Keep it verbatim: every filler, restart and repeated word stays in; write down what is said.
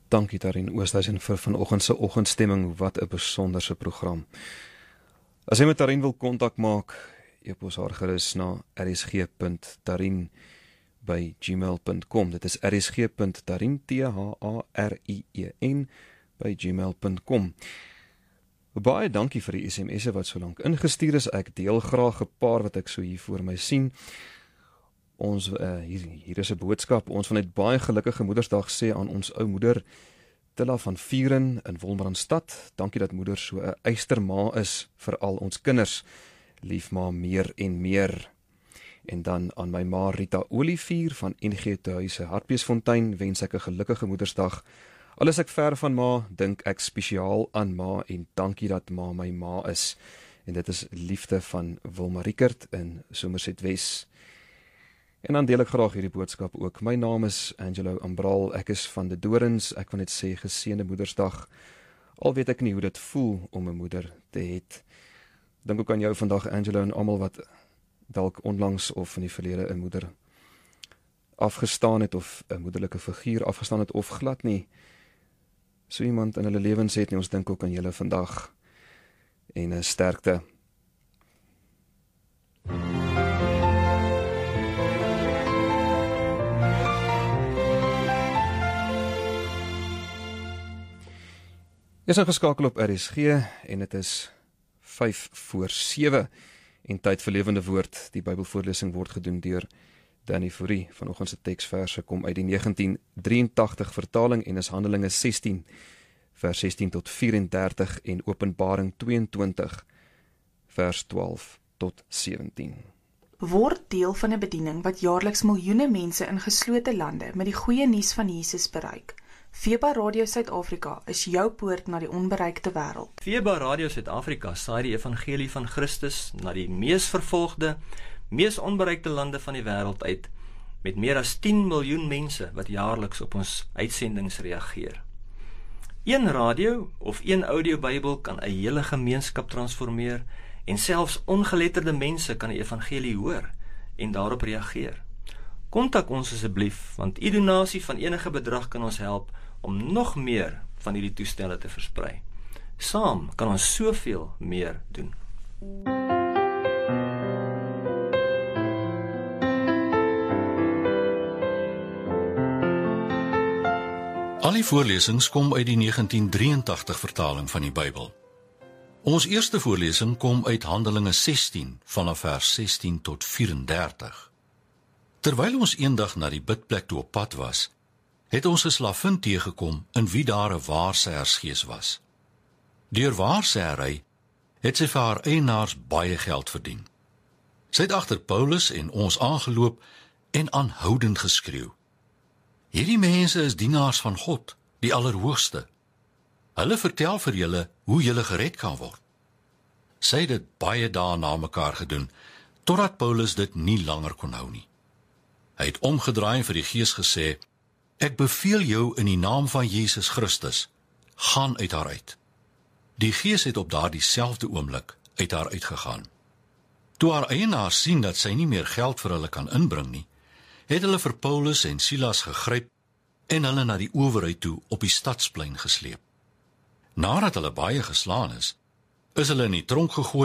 Dankie Tarien Oosthuizen vir vanoggend se oggendstemming, wat 'n besonderse program. As jy met Tarien wil kontak maak, e-pos haar gerus na r s g punt tarien by gmail punt com. Dit is r s g punt tarien, T H A R I E N, by gmail punt com. Baie dankie vir die S M S'e wat so lank ingestuur is. Ek deel graag 'n paar wat ek so hier voor my sien. Ons, uh, hier, hier is 'n boodskap. Ons van net baie gelukkige Moedersdag sê aan ons ou moeder Tilla van Vieren in Wolmaranstad. Dankie dat moeder so 'n eysterma is vir al ons kinders. Lief ma meer en meer. En dan aan my ma Rita Olivier van N G Tehuise Hartbeesfontein wens ek 'n gelukkige Moedersdag. Al is ek ver van ma, dink ek spesiaal aan ma en dankie dat ma my ma is. En dit is liefde van Wilma Riekert in Somerset Wes. En dan deel ek graag hierdie boodskap ook. My naam is Angelo Ambral, ek is van de Dorens, ek wil net sê geseënde Moedersdag. Al weet ek nie hoe dit voel om 'n moeder te het. Dink ook aan jou vandag, Angelo, en almal wat dalk onlangs of in die verlede 'n moeder afgestaan het, of 'n moederlike figuur afgestaan het, of glad nie so iemand in hulle lewens het nie. Ons dink ook aan julle vandag, en 'n sterkte. Jy is ingeskakel op R S G en dit is vyf voor sewe en tyd vir lewende woord. Die Bybelvoorlesing word gedoen deur Danny Fourie. Vanoggend se teksverse kom uit die negentien drieëntagtig vertaling en is Handelinge sestien vers sestien tot vyf en dertig en Openbaring twee en twintig vers twaalf tot sewentien. Word deel van 'n bediening wat jaarliks miljoene mense in geslote lande met die goeie nuus van Jesus bereik. V B A Radio Suid-Afrika is jou poort na die onbereikte wêreld. V B A Radio Suid-Afrika saai die evangelie van Christus na die mees vervolgde, mees onbereikte lande van die wêreld uit, met meer as tien miljoen mense wat jaarliks op ons uitsendings reageer. Een radio of een audiobybel kan 'n hele gemeenskap transformeer en selfs ongeletterde mense kan die evangelie hoor en daarop reageer. Kontak ons asseblief, want u donasie van enige bedrag kan ons help om nog meer van hierdie toestelle te versprei. Saam kan ons soveel meer doen. Al die voorlesings kom uit die negentien drieëntagtig vertaling van die Bybel. Ons eerste voorlesing kom uit Handelinge sestien vanaf vers sestien tot vyf en dertig. Terwyl ons eendag na die bidplek toe op pad was, het ons 'n slavin teëgekom in wie daar 'n waarsêersgees was. Deur waarsêery het sy vir haar eienaars baie geld verdien. Sy het agter Paulus en ons aangeloop en aanhoudend geskreeu: "Hierdie mense is dienaars van God, die Allerhoogste. Hulle vertel vir julle hoe julle gered kan word." Sy het dit baie dae na mekaar gedoen, totdat Paulus dit nie langer kon hou nie. Hy het omgedraai en vir die gees gesê: "Ek beveel jou in die naam van Jesus Christus, gaan uit haar uit." Die gees het op daardie selfde oomblik uit haar uitgegaan. Toe haar eienaars sien dat sy nie meer geld vir hulle kan inbring nie, het hulle vir Paulus en Silas gegryp en hulle na die owerheid toe op die stadsplein gesleep. Nadat hulle baie geslaan is, is hulle in die tronk gegooi